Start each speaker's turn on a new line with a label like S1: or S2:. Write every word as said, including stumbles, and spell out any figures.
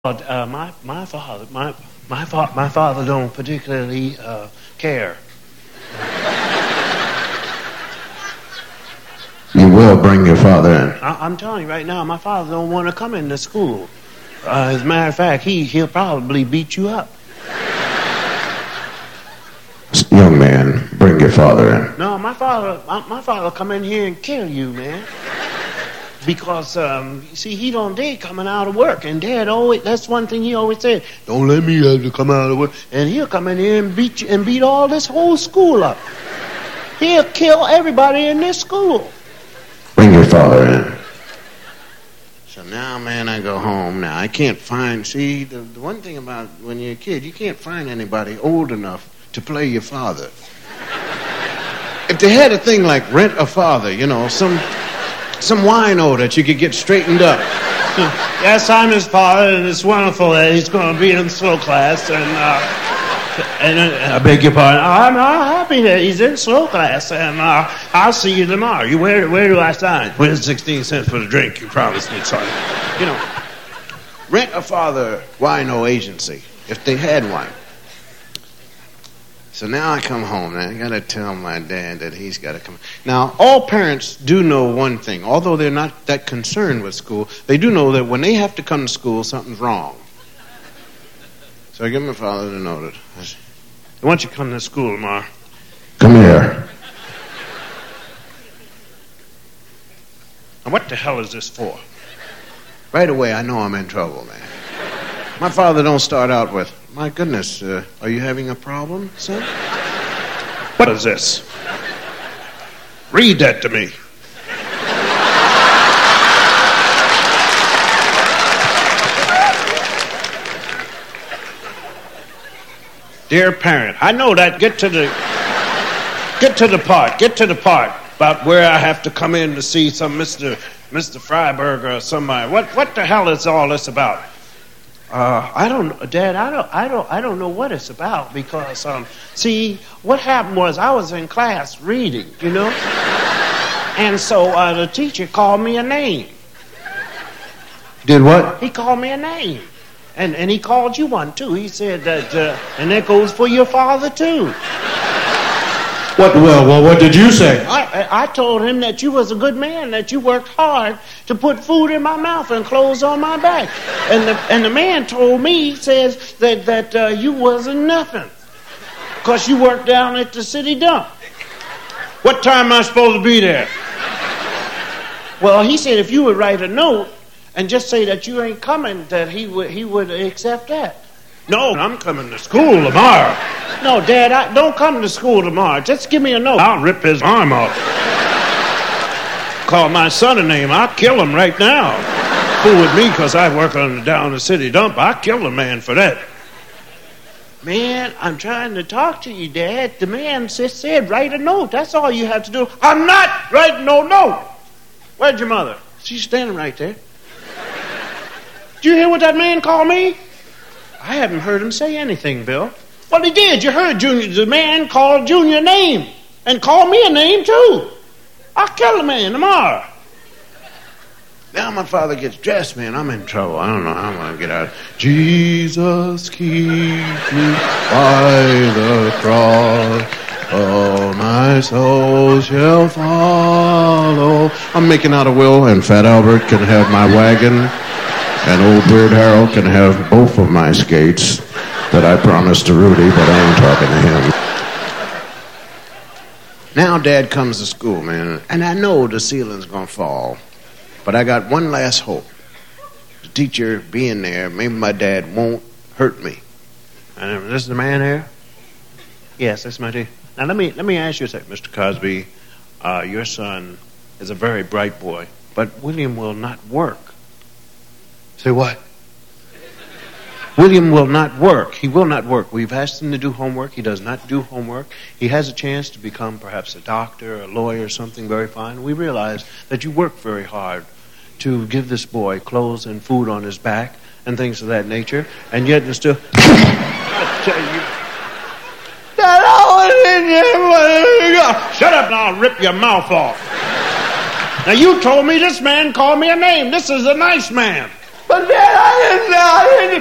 S1: Uh, my my father my my fa- my father don't particularly uh, care.
S2: You will bring your father in.
S1: I, I'm telling you right now, my father don't want to come into school. Uh, as a matter of fact, he he'll probably beat you up.
S2: Young man, bring your father in.
S1: No, my father my, my father come in here and kill you, man. Because, um, you see, he don't dare coming out of work. And Dad always, that's one thing he always said, don't let me have to come out of work. And he'll come in here and beat you, and beat all this whole school up. He'll kill everybody in this school.
S2: Bring your father in.
S1: So now, man, I go home now. I can't find, see, the, the one thing about when you're a kid, you can't find anybody old enough to play your father. If they had a thing like Rent a Father, you know, some... Some wino that you could get straightened up. Yes, I'm his father, and it's wonderful that he's going to be in slow class. And uh, and uh, I beg your pardon. I'm not happy that he's in slow class, and uh, I'll see you tomorrow. You where where do I sign? Where's sixteen cents for the drink you promised me, son? You know, Rent a Father wino agency, if they had one. So now I come home, and I got to tell my dad that he's got to come. Now, all parents do know one thing. Although they're not that concerned with school, they do know that when they have to come to school, something's wrong. So I get my father to note it. I say, why don't you come to school tomorrow?
S2: Come here.
S1: Now, what the hell is this for? Right away, I know I'm in trouble, man. My father don't start out with, my goodness, uh, are you having a problem, son? What is this? Read that to me. Dear parent, I know that. Get to the get to the part. Get to the part about where I have to come in to see some Mister Mister Freiberger or somebody. What what the hell is all this about? Uh, I don't, Dad. I don't, I don't, I don't know what it's about because, um, see, what happened was I was in class reading, you know, and so uh, the teacher called me a name.
S2: Did what?
S1: He called me a name, and and he called you one too. He said that, uh, and that goes for your father too.
S2: What? Well, well, what did you say?
S1: I, I told him that you was a good man, that you worked hard to put food in my mouth and clothes on my back. And the and the man told me, says that, that uh, you wasn't nothing because you worked down at the city dump. What time am I supposed to be there? Well, he said if you would write a note and just say that you ain't coming, that he would he would accept that. No, I'm coming to school tomorrow. No, Dad, I, don't come to school tomorrow. Just give me a note. I'll rip his arm off. Call my son a name. I'll kill him right now. Fool with me because I work on the down the city dump. I'll kill the man for that. Man, I'm trying to talk to you, Dad. The man just said write a note. That's all you have to do. I'm not writing no note. Where's your mother? She's standing right there. Did you hear what that man called me? I haven't heard him say anything, Bill. Well, he did. You heard Junior. The man called Junior a name. And called me a name, too. I'll kill the man tomorrow. Now my father gets dressed, man. I'm in trouble. I don't know how I'm going to get out. Jesus, keep me by the cross. Oh, my soul shall follow. I'm making out a will, and Fat Albert can have my wagon. And old Beard Harold can have both of my skates that I promised to Rudy, but I ain't talking to him. Now Dad comes to school, man, and I know the ceiling's gonna fall, but I got one last hope. The teacher being there, maybe my dad won't hurt me. And this is the man here? Yes, that's my teacher. Now let me let me ask you a second, Mister Cosby. Uh, your son is a very bright boy, but William will not work. Say what? William will not work. He will not work. We've asked him to do homework. He does not do homework. He has a chance to become perhaps a doctor, a lawyer, something very fine. We realize that you work very hard to give this boy clothes and food on his back and things of that nature, and yet it's still... Shut up now, I'll rip your mouth off. Now you told me this man called me a name. This is a nice man. But Dad, I didn't, I didn't